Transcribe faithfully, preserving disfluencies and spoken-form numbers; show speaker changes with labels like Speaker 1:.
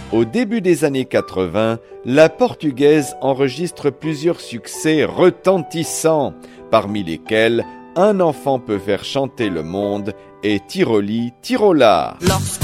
Speaker 1: Au début des années quatre-vingts, la portugaise enregistre plusieurs succès retentissants, parmi lesquels Un enfant peut faire chanter le monde et Tiroli Tirola.